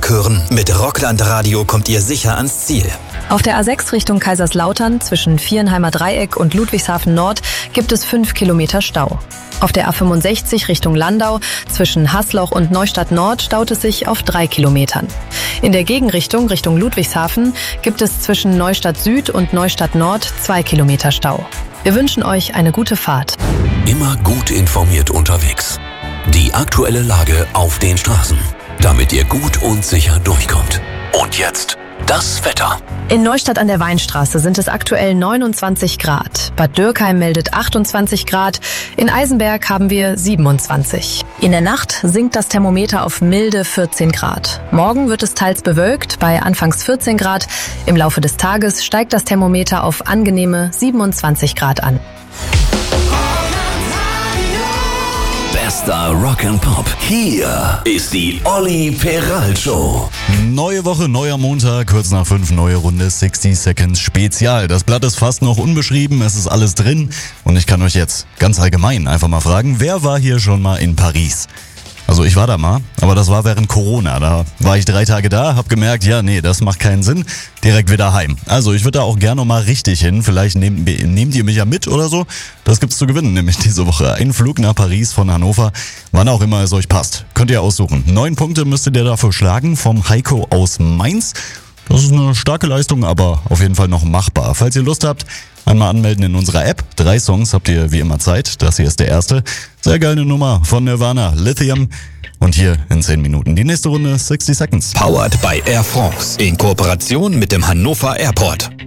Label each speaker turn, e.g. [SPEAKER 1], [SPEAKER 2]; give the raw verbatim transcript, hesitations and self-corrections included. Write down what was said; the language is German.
[SPEAKER 1] Tag hören. Mit Rockland Radio kommt ihr sicher ans Ziel.
[SPEAKER 2] Auf der A sechs Richtung Kaiserslautern zwischen Vierenheimer Dreieck und Ludwigshafen Nord gibt es fünf Kilometer Stau. Auf der A fünfundsechzig Richtung Landau zwischen Haßloch und Neustadt Nord staut es sich auf drei Kilometern. In der Gegenrichtung Richtung Ludwigshafen gibt es zwischen Neustadt Süd und Neustadt Nord zwei Kilometer Stau. Wir wünschen euch eine gute Fahrt.
[SPEAKER 3] Immer gut informiert unterwegs. Die aktuelle Lage auf den Straßen, damit ihr gut und sicher durchkommt. Und jetzt das Wetter.
[SPEAKER 2] In Neustadt an der Weinstraße sind es aktuell neunundzwanzig Grad. Bad Dürkheim meldet achtundzwanzig Grad. In Eisenberg haben wir siebenundzwanzig. In der Nacht sinkt das Thermometer auf milde vierzehn Grad. Morgen wird es teils bewölkt bei anfangs vierzehn Grad. Im Laufe des Tages steigt das Thermometer auf angenehme siebenundzwanzig Grad an.
[SPEAKER 3] Bester Rock'n'Pop. Hier ist die Olli Peralt Show.
[SPEAKER 4] Neue Woche, neuer Montag, kurz nach fünf, neue Runde, sixty Seconds Spezial. Das Blatt ist fast noch unbeschrieben, es ist alles drin. Und ich kann euch jetzt ganz allgemein einfach mal fragen, wer war hier schon mal in Paris? Also ich war da mal, aber das war während Corona. Da war ich drei Tage da, hab gemerkt, ja nee, das macht keinen Sinn, direkt wieder heim. Also ich würde da auch gerne mal richtig hin, vielleicht nehmt, nehmt ihr mich ja mit oder so. Das gibt's zu gewinnen, nämlich diese Woche. Ein Flug nach Paris von Hannover, wann auch immer es euch passt. Könnt ihr aussuchen. Neun Punkte müsstet ihr dafür schlagen vom Heiko aus Mainz. Das ist eine starke Leistung, aber auf jeden Fall noch machbar. Falls ihr Lust habt, einmal anmelden in unserer App. Drei Songs habt ihr wie immer Zeit. Das hier ist der erste. Sehr geile Nummer von Nirvana, Lithium. Und hier in zehn Minuten die nächste Runde, sixty Seconds.
[SPEAKER 1] Powered by Air France in Kooperation mit dem Hannover Airport.